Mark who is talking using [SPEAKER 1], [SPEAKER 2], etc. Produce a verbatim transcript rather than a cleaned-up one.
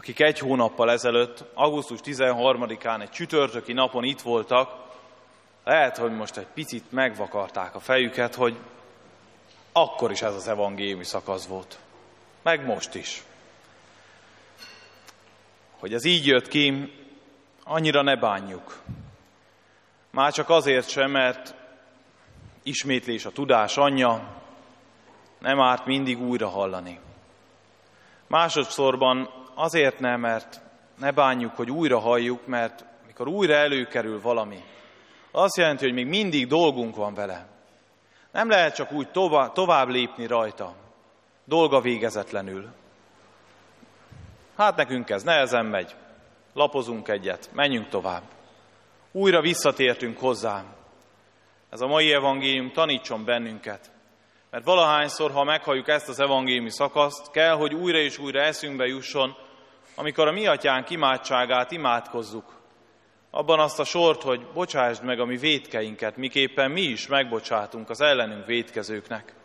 [SPEAKER 1] akik egy hónappal ezelőtt, augusztus tizenharmadikán, egy csütörtöki napon itt voltak, lehet, hogy most egy picit megvakarták a fejüket, hogy akkor is ez az evangéliumi szakasz volt. Meg most is. Hogy ez így jött ki, annyira ne bánjuk. Már csak azért sem, mert ismétlés a tudás anyja, nem árt mindig újra hallani. Másodszorban azért nem, mert ne bánjuk, hogy újra halljuk, mert mikor újra előkerül valami, azt jelenti, hogy még mindig dolgunk van vele. Nem lehet csak úgy tovább, tovább lépni rajta, dolga végezetlenül. Hát nekünk ez nehezen megy, lapozunk egyet, menjünk tovább. Újra visszatértünk hozzá. Ez a mai evangélium tanítson bennünket. Mert valahányszor, ha meghalljuk ezt az evangéliumi szakaszt, kell, hogy újra és újra eszünkbe jusson, amikor a mi atyánk imádságát imádkozzuk. Abban azt a sort, hogy bocsásd meg a mi vétkeinket, miképpen mi is megbocsátunk az ellenünk vétkezőknek.